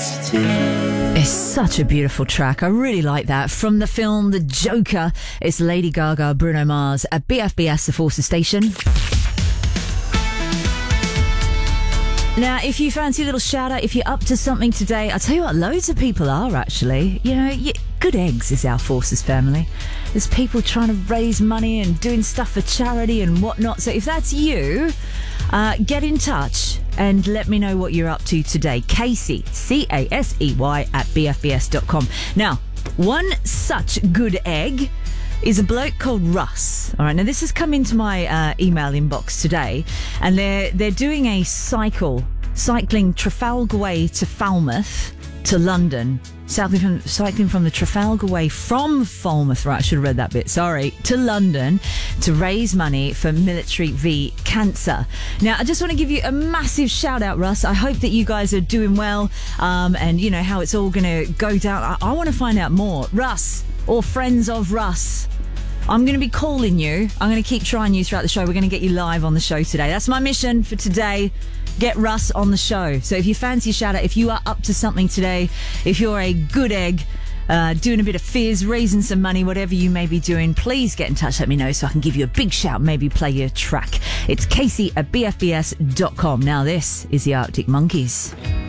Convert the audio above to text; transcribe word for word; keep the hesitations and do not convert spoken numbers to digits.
It's such a beautiful track. I really like that. From the film The Joker, it's Lady Gaga, Bruno Mars at B F B S, the Forces Station. Now, if you fancy a little shout out, if you're up to something today, I'll tell you what, loads of people are actually. You know, you, Good Eggs is our Forces family. There's people trying to raise money and doing stuff for charity and whatnot. So if that's you, uh, get in touch and let me know what you're up to today. Casey, C A S E Y, at B F B S dot com. Now, one such good egg is a bloke called Russ. All right, now this has come into my uh, email inbox today, and they're they're doing a cycle, cycling Trafalgar Way to Falmouth to London, cycling from, cycling from the Trafalgar Way from Falmouth, right, I should have read that bit, sorry, to London to raise money for Military v Cancer. Now, I just want to give you a massive shout out, Russ. I hope that you guys are doing well, um, and you know how it's all going to go down. I, I want to find out more. Russ, or friends of Russ, I'm going to be calling you. I'm going to keep trying you throughout the show. We're going to get you live on the show today. That's my mission for today. Get Russ on the show. So if you fancy a shout out, if you are up to something today, if you're a good egg, uh, doing a bit of fizz, raising some money, whatever you may be doing, please get in touch. Let me know so I can give you a big shout, maybe play your track. It's Casey at B F B S dot com. Now this is the Arctic Monkeys.